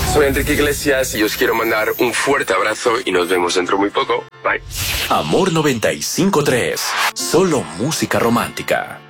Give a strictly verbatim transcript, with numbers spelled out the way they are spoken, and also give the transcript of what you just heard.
Soy Enrique Iglesias y os quiero mandar un fuerte abrazo y nos vemos dentro muy poco. Bye. Amor noventa y cinco tres. Solo música romántica.